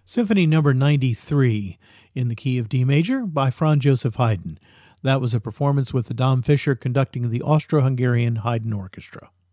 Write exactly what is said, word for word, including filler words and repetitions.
Symphony Number ninety-three in the key of D major by Franz Joseph Haydn. That was a performance with the Dom Fischer conducting the Austro-Hungarian Haydn Orchestra.